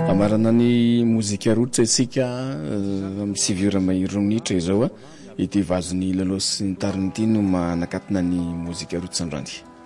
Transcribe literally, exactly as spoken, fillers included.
amarana ny mozika rototra isika amin'ny sivira mahiry minitra izao a ity vazony lalo sy ny tariny ity no manakatina ny mozika rototra androany